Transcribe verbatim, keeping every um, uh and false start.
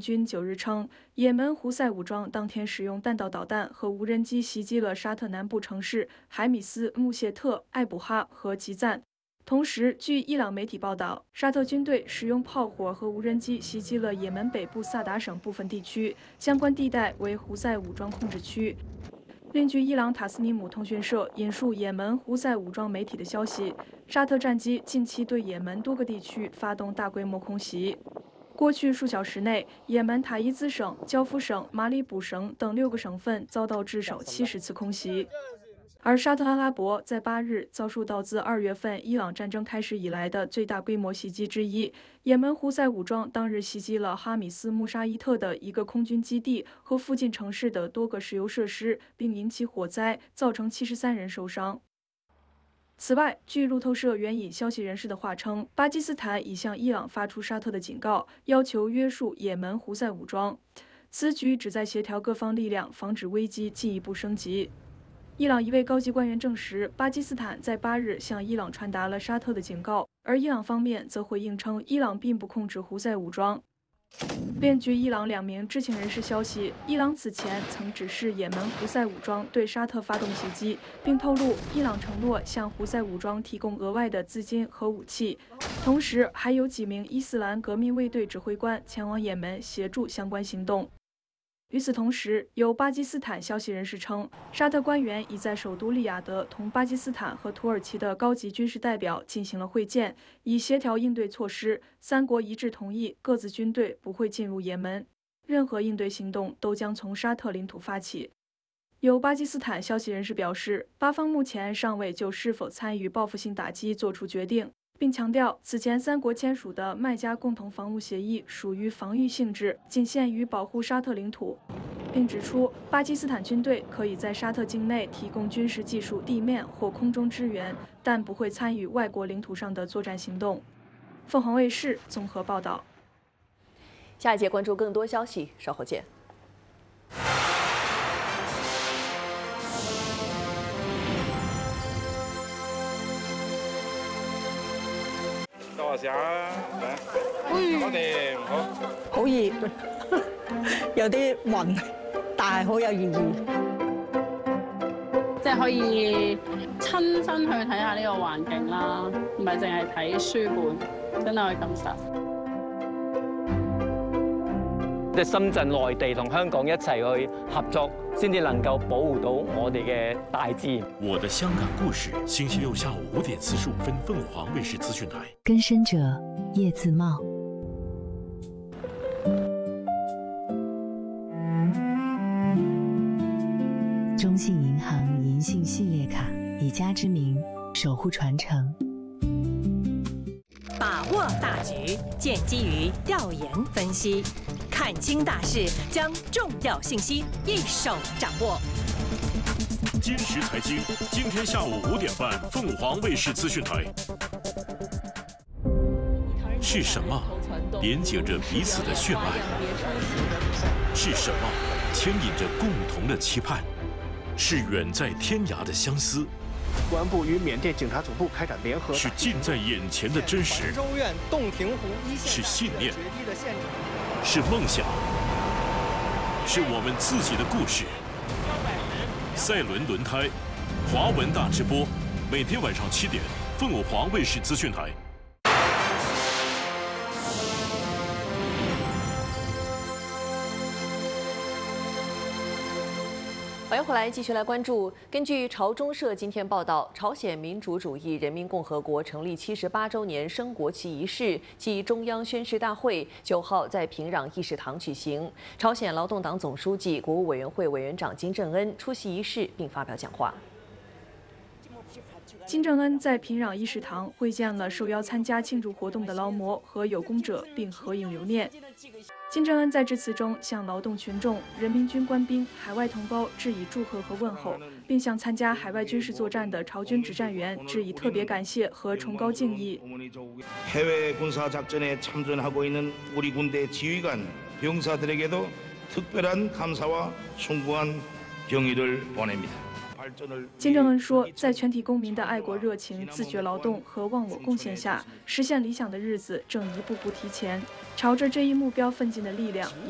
军九日称，也门胡塞武装当天使用弹道导弹和无人机袭击了沙特南部城市海米斯、穆谢特、艾卜哈和吉赞。同时，据伊朗媒体报道，沙特军队使用炮火和无人机袭击了也门北部萨达省部分地区，相关地带为胡塞武装控制区。 另据伊朗塔斯尼姆通讯社引述也门胡塞武装媒体的消息，沙特战机近期对也门多个地区发动大规模空袭。过去数小时内，也门塔伊兹省、焦夫省、马里卜省等六个省份遭到至少七十次空袭。而沙特阿拉伯在八日遭受到自二月份伊朗战争开始以来的最大规模袭击之一。也门胡塞武装当日袭击了哈米斯穆沙伊特的一个空军基地和附近城市的多个石油设施，并引起火灾，造成七十三人受伤。此外，据路透社援引消息人士的话称，巴基斯坦已向伊朗发出沙特的警告，要求约束也门胡塞武装。此举旨在协调各方力量，防止危机进一步升级。 伊朗一位高级官员证实，巴基斯坦在八日向伊朗传达了沙特的警告，而伊朗方面则回应称，伊朗并不控制胡塞武装。另据伊朗两名知情人士消息，伊朗此前曾指示也门胡塞武装对沙特发动袭击，并透露伊朗承诺向胡塞武装提供额外的资金和武器，同时还有几名伊斯兰革命卫队指挥官前往也门协助相关行动。 与此同时，有巴基斯坦消息人士称，沙特官员已在首都利雅得同巴基斯坦和土耳其的高级军事代表进行了会见，以协调应对措施。三国一致同意，各自军队不会进入也门，任何应对行动都将从沙特领土发起。有巴基斯坦消息人士表示，巴方目前尚未就是否参与报复性打击作出决定。 并强调，此前三国签署的麦加共同防务协议属于防御性质，仅限于保护沙特领土，并指出巴基斯坦军队可以在沙特境内提供军事技术、地面或空中支援，但不会参与外国领土上的作战行动。凤凰卫视综合报道。 下一节关注更多消息，稍后见。 多下嚟，我哋唔好。 好熱，有啲暈，但係好有意義。 即係可以親身去睇下呢個環境啦，唔係淨係睇書本，真係可以感受。 即係深圳、內地同香港一齊去合作，先至能夠保護到我哋嘅大自然。 我的香港故事，星期六下午五點四十五分，鳳凰衛視資訊台。 更深者葉自茂。中信銀行銀杏系列卡，以家之名守護傳承。 把握大局，建基於調研分析。 看清大事，將重要信息一手掌握。 金石財經，今天下午五點半，鳳凰衛視資訊台。是什麼連接着彼此的血脈？是什麼牽引着共同的期盼？是遠在天涯的相思。 公安部與緬甸警察總部開展聯合。 是近在眼前的真實。 州院洞庭湖一線是信念。 是夢想，是我們自己的故事。賽輪輪胎，華文大直播，每天晚上七點，鳳凰衛視資訊台。 欢迎回来，继续来关注。根据朝中社今天报道，朝鲜民主主义人民共和国成立七十八周年升国旗仪式暨中央宣誓大会九号在平壤议事堂举行。朝鲜劳动党总书记、国务委员会委员长金正恩出席仪式并发表讲话。 金正恩在平壤议事堂会见了受邀参加庆祝活动的劳模和有功者，并合影留念。金正恩在致辞中向劳动群众、人民军官兵、海外同胞致以祝贺和问候，并向参加海外军事作战的朝军指战员致以特别感谢和崇高敬意。 해외 군사 작전에 참전하고 있는 우리 군대 지휘관, 병사들에게도 특별한 감사와 숭고한 경의를 보냅니다. 金正恩说，在全体公民的爱国热情、自觉劳动和忘我贡献下，实现理想的日子正一步步提前，朝着这一目标奋进的力量。